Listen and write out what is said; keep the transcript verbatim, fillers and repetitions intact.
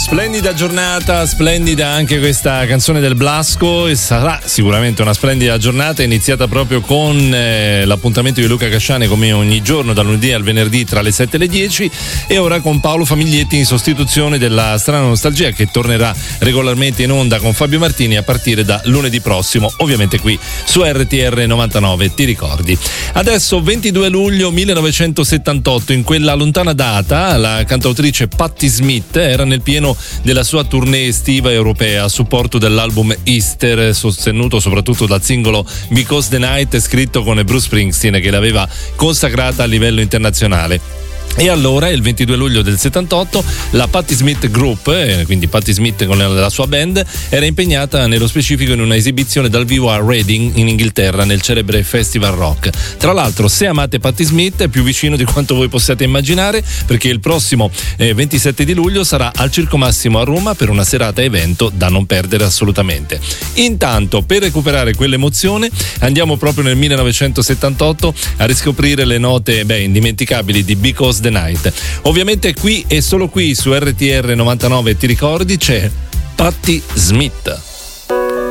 Splendida giornata, splendida anche questa canzone del Blasco, e sarà sicuramente una splendida giornata iniziata proprio con eh, l'appuntamento di Luca Casciani come ogni giorno dal lunedì al venerdì tra le sette e le dieci, e ora con Paolo Famiglietti in sostituzione della Strana Nostalgia, che tornerà regolarmente in onda con Fabio Martini a partire da lunedì prossimo, ovviamente qui su R T R novantanove, ti ricordi. Adesso ventidue luglio millenovecentosettantotto, in quella lontana data la cantautrice Patti Smith era nel pieno della sua tournée estiva europea a supporto dell'album Easter, sostenuto soprattutto dal singolo Because the Night, scritto con Bruce Springsteen, che l'aveva consacrata a livello internazionale. E allora, il ventidue luglio del settantotto, la Patti Smith Group, eh, quindi Patti Smith con la, la sua band, era impegnata nello specifico in una esibizione dal vivo a Reading in Inghilterra nel celebre Festival Rock. Tra l'altro, se amate Patti Smith, è più vicino di quanto voi possiate immaginare, perché il prossimo eh, ventisette di luglio sarà al Circo Massimo a Roma per una serata evento da non perdere assolutamente. Intanto, per recuperare quell'emozione, andiamo proprio nel millenovecentosettantotto a riscoprire le note beh, indimenticabili di Because the Night. Ovviamente qui e solo qui su R T R novantanove, ti ricordi, c'è Patti Smith.